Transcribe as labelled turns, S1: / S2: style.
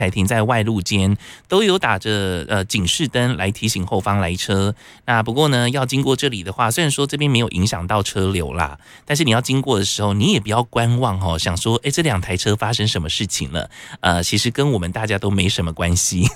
S1: 才停在外路间，都有打着警示灯来提醒后方来车。那不过呢，要经过这里的话，虽然说这边没有影响到车流啦，但是你要经过的时候，你也不要观望哦，想说，这2台车发生什么事情了？其实跟我们大家都没什么关系。